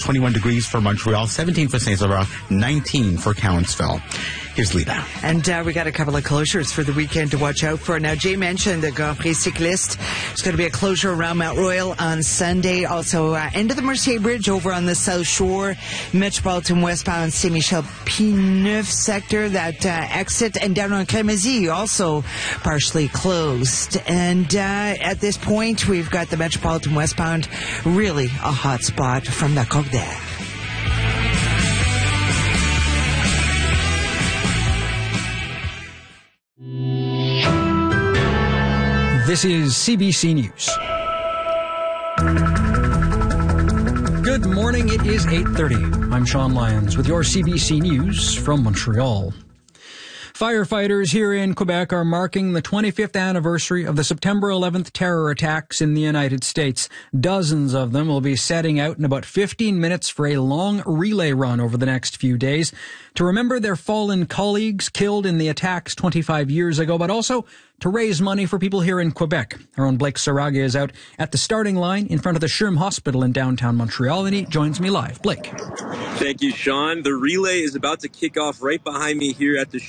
21 degrees for Montreal, 17 for St. Laurent, 19 for Cowansville. Here's Lita. And we got a couple of closures for the weekend to watch out for. Now, Jay mentioned the Grand Prix Cycliste. There's going to be a closure around Mount Royal on Sunday. Also, end of the Mercier Bridge over on the South Shore. Metropolitan westbound Saint-Michel-Pineuf sector, that exit. And down on Crémazie, also partially closed. And at this point, we've got the Metropolitan westbound, really a hot spot from the Côte d'Or. This is CBC News. Good morning. It is 8:30. I'm Sean Lyons with your CBC News from Montreal. Firefighters here in Quebec are marking the 25th anniversary of the September 11th terror attacks in the United States. Dozens of them will be setting out in about 15 minutes for a long relay run over the next few days to remember their fallen colleagues killed in the attacks 25 years ago, but also to raise money for people here in Quebec. Our own Blake Saraga is out at the starting line in front of the SHRM Hospital in downtown Montreal, and he joins me live. Blake. Thank you, Sean. The relay is about to kick off right behind me here at the